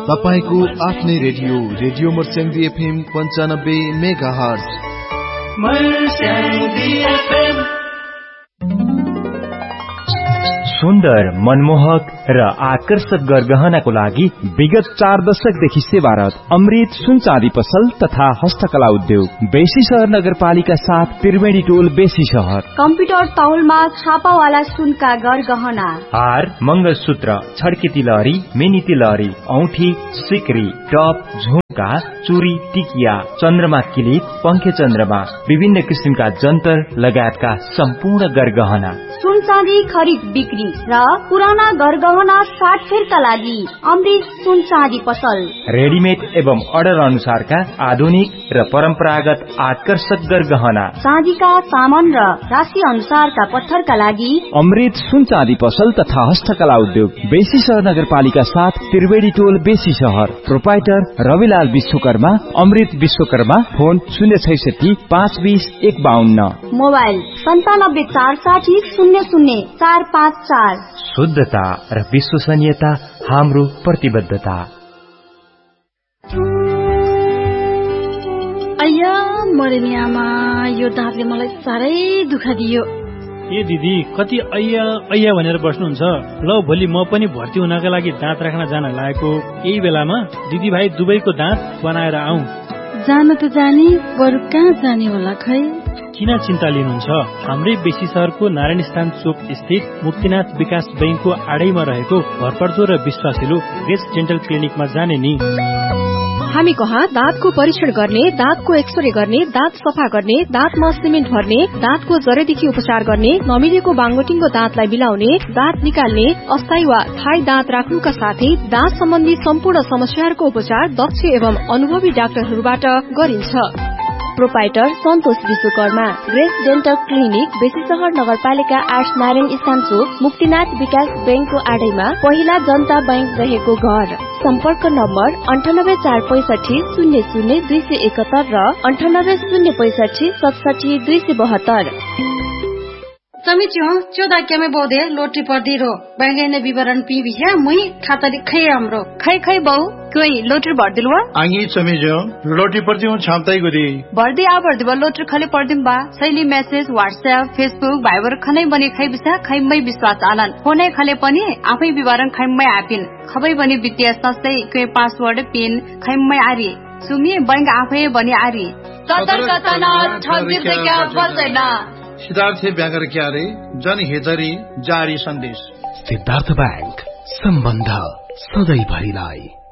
तपाईको आफ्नै radio Marsyangdi FM 95 megahertz. सुन्दर, मनमोहक र आकर्षक गरगहनाको लागि विगत 4 दशकदेखि सेवारत अमृत सुन चाँदी पसल तथा हस्तकला उद्योग बेसी शहर नगरपालिका 7 त्रिवेणी टोल बेसी शहर। कम्प्युटर तौलमा छापावाला सुनका गरगहना, हार, मंगलसूत्र, छड्के तिलहरी, मिनी तिलहरी, औठी, सिक्री, टप, झुमका, चुरी, टिकिया, चन्द्रमा किलिप, पंखे चन्द्रमा, विभिन्न किसिमका जन्तर लगायतका सम्पूर्ण गरगहना। सुन चाँदी खरिद बिक्री र पुराना गरगहना साटफेरका लागि अमृत सुन चाँदी पसल। रेडिमेड एवं अर्डर अनुसारका आधुनिक र परम्परागत आकर्षक गरगहना, चाँदीका सामान र राशि अनुसारका पत्थरका लागि अमृत सुन चाँदी पसल तथा हस्तकला उद्योग बेसी शहर नगरपालिका 7 त्रिवेणी टोल बेसी शहर। प्रोपाइटर रविलाल विश्वकर्मा, अमृत विश्वकर्मा। फोन 066 520 152। मोबाइल 97 460 00454। शुद्धता र विश्वसनीयता हाम्रो प्रतिबद्धता। अय्या मरे नि आमा, यो दाँतले मलाई साह्रै दुःख दियो। ए दिदी, कति अय्या अय्या भनेर बस्नुहुन्छ? ल, भोलि म पनि भर्ती हुनका लागि दाँत राख्न जान लागेको। यही बेलामा दिदी भाइ दुबईको दाँत बनाएर आऊ। जान त जाने, बरु कहाँ जाने होला खै? किन चिन्ता लिनुहुन्छ? हाम्रै बेसी शहरको नारायण स्थान चोक स्थित मुक्तिनाथ विकास बैंकको आडैमा रहेको भरपर्दो र विश्वासिलो ग्रेस डेन्टल क्लिनिकमा जाने नि। हामी कहाँ दाँतको परीक्षण गर्ने, दाँतको एक्सरे गर्ने, दाँत सफा गर्ने, दाँतमा सिमेन्ट भर्ने, दाँतको जरेदेखि उपचार गर्ने, नमिलेको बाङ्गोटिङको दाँतलाई मिलाउने, दाँत निकाल्ने, अस्थायी वा थायी दाँत राख्नुका साथै दाँत सम्बन्धी सम्पूर्ण समस्याहरूको उपचार दक्ष एवं अनुभवी डाक्टरहरूबाट गरिन्छ। प्रोपाइटर सन्तोष विश्वकर्मा, ग्रेस डेन्टल क्लिनिक, बेसी शहर नगरपालिका 8 नारायण स्थान चोक, मुक्तिनाथ विकास बैंकको आडैमा, पहिला जनता बैंक रहेको घर। सम्पर्क नम्बर 98 465 00 271 र 98 065 67 272। समिति हो चौदा क्या में बहु they lottery per the row bank ने विवरण पी भी है मुई खाता लिखे हमरो खै बहु कोई लोटरी भर दिलवा आंगी समिजो लोटरी पर दी छामताई गुदी भर दिबा लोटरी खले पर दिम बा सैली मेसेज व्हाट्सएप फेसबुक भाइबर खनै बनी खै बिसा खैमै विश्वास आलन फोनै खले पनि आफै विवरण खैमै आपिन खबै बनी वित्तीय संस्थै के पासवर्ड पिन खैमै आरी सुमी बैंक आफै बनी आरी सतर्कता न ठगिर क्या पर्दैन। सिद्धार्थ ब्यागर क्यारे जनहितरी जारी सन्देश। सिद्धार्थ बैंक, सम्बन्ध सधैँ भरिलाई।